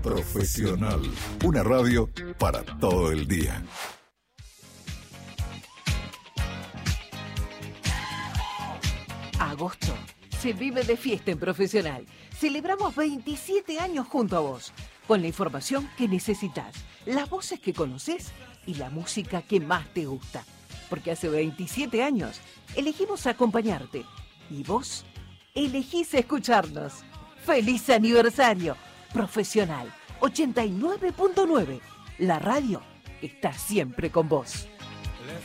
Profesional. Una radio para todo el día. Agosto se vive de fiesta en Profesional. Celebramos 27 años junto a vos, con la información que necesitas, las voces que conoces y la música que más te gusta. Porque hace 27 años elegimos acompañarte y vos elegís escucharnos. ¡Feliz aniversario! Profesional 89.9. La radio está siempre con vos.